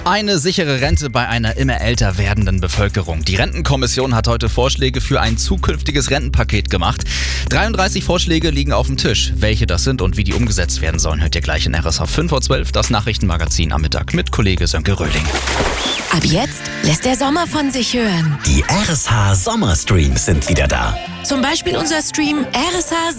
Eine sichere Rente bei einer immer älter werdenden Bevölkerung. Die Rentenkommission hat heute Vorschläge für ein zukünftiges Rentenpaket gemacht. 33 Vorschläge liegen auf dem Tisch. Welche das sind und wie die umgesetzt werden sollen, hört ihr gleich in RSH 5:12 Uhr, das Nachrichtenmagazin am Mittag mit Kollege Sönke Röhling. Ab jetzt lässt der Sommer von sich hören. Die RSH Sommerstreams sind wieder da. Zum Beispiel unser Stream RSH